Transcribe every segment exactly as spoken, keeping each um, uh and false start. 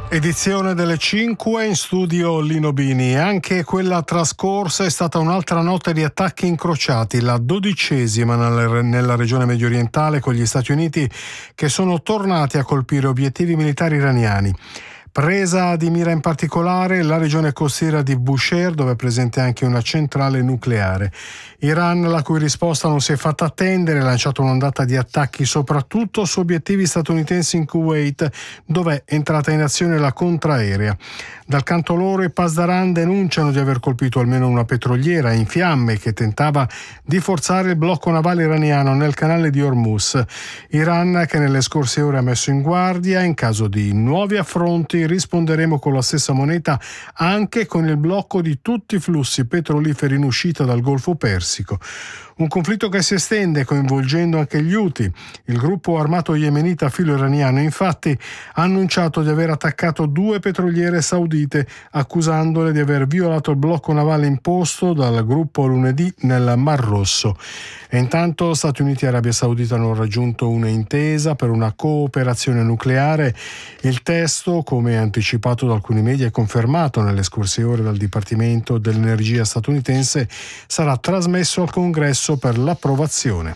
Edizione delle cinque, in studio Lino Bini. Anche quella trascorsa è stata un'altra notte di attacchi incrociati, la dodicesima nella regione mediorientale, con gli Stati Uniti che sono tornati a colpire obiettivi militari iraniani. Presa di mira in particolare la regione costiera di Bushehr, dove è presente anche una centrale nucleare. Iran, la cui risposta non si è fatta attendere, ha lanciato un'ondata di attacchi soprattutto su obiettivi statunitensi in Kuwait, dove è entrata in azione la contraerea. Dal canto loro i Pasdaran denunciano di aver colpito almeno una petroliera in fiamme che tentava di forzare il blocco navale iraniano nel canale di Hormuz. Iran, che nelle scorse ore ha messo in guardia: in caso di nuovi affronti risponderemo con la stessa moneta anche con il blocco di tutti i flussi petroliferi in uscita dal Golfo Persico. Un conflitto che si estende coinvolgendo anche gli Houthi. Il gruppo armato yemenita filo-iraniano infatti ha annunciato di aver attaccato due petroliere saudite, accusandole di aver violato il blocco navale imposto dal gruppo lunedì nel Mar Rosso. E intanto Stati Uniti e Arabia Saudita hanno raggiunto un'intesa per una cooperazione nucleare. Il testo, come anticipato da alcuni media e confermato nelle scorse ore dal Dipartimento dell'Energia statunitense, sarà trasmesso al Congresso per l'approvazione.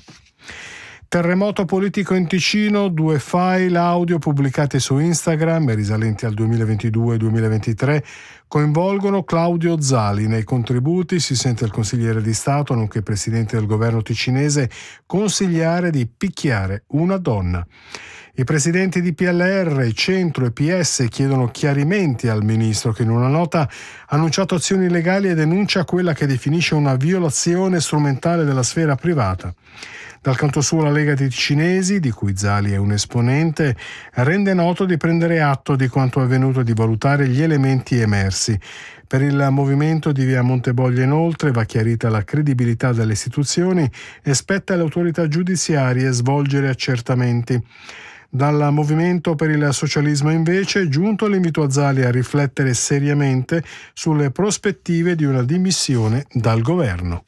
Terremoto politico in Ticino, due file audio pubblicati su Instagram e risalenti al duemilaventidue duemilaventitré coinvolgono Claudio Zali. Nei contributi si sente il consigliere di Stato, nonché presidente del governo ticinese, consigliare di picchiare una donna. I presidenti di P L R, Centro e P S chiedono chiarimenti al ministro, che in una nota ha annunciato azioni legali e denuncia quella che definisce una violazione strumentale della sfera privata. Dal canto suo la Lega dei Ticinesi, di cui Zali è un esponente, rende noto di prendere atto di quanto è avvenuto e di valutare gli elementi emersi. Per il movimento di via Monteboglio inoltre va chiarita la credibilità delle istituzioni e spetta alle autorità giudiziarie svolgere accertamenti. Dal Movimento per il Socialismo invece è giunto l'invito a Zali a riflettere seriamente sulle prospettive di una dimissione dal governo.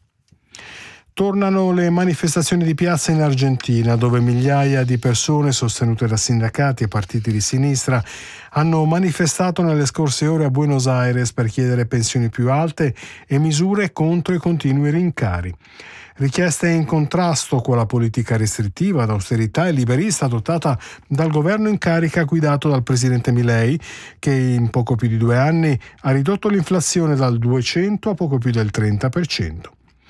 Tornano le manifestazioni di piazza in Argentina, dove migliaia di persone sostenute da sindacati e partiti di sinistra hanno manifestato nelle scorse ore a Buenos Aires per chiedere pensioni più alte e misure contro i continui rincari. Richieste in contrasto con la politica restrittiva, d'austerità e liberista adottata dal governo in carica guidato dal presidente Milei, che in poco più di due anni ha ridotto l'inflazione dal duecento a poco più del trenta per cento.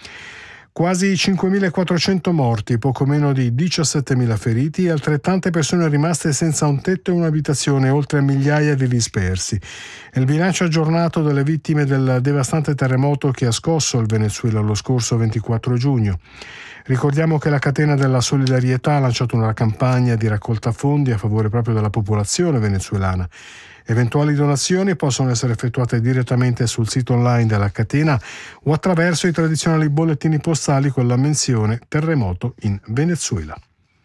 Quasi cinquemilaquattrocento morti, poco meno di diciassettemila feriti e altrettante persone rimaste senza un tetto e un'abitazione, oltre a migliaia di dispersi. È il bilancio aggiornato delle vittime del devastante terremoto che ha scosso il Venezuela lo scorso ventiquattro giugno. Ricordiamo che la catena della solidarietà ha lanciato una campagna di raccolta fondi a favore proprio della popolazione venezuelana. Eventuali donazioni possono essere effettuate direttamente sul sito online della catena o attraverso i tradizionali bollettini postali con la menzione terremoto in Venezuela.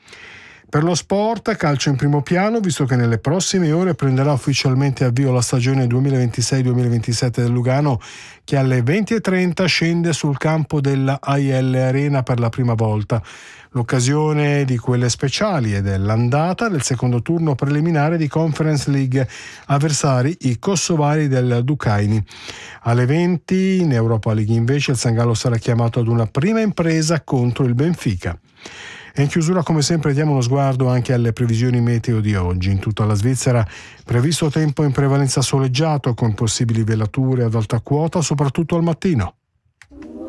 Per lo sport, calcio in primo piano, visto che nelle prossime ore prenderà ufficialmente avvio la stagione duemilaventisei duemilaventisette del Lugano, che alle venti e trenta scende sul campo della A I L Arena per la prima volta. L'occasione di quelle speciali ed è l'andata del secondo turno preliminare di Conference League, avversari i kosovari del Dukaini. Alle venti in Europa League invece il Sangallo sarà chiamato ad una prima impresa contro il Benfica. E in chiusura, come sempre, diamo uno sguardo anche alle previsioni meteo di oggi. In tutta la Svizzera previsto tempo in prevalenza soleggiato con possibili velature ad alta quota soprattutto al mattino.